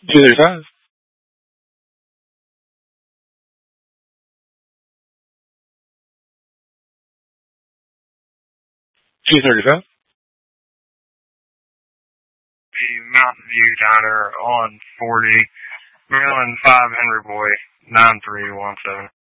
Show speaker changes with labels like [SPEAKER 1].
[SPEAKER 1] 235. 235.
[SPEAKER 2] The Mountain View Diner on 40, Maryland 5 Henry Boy 9317.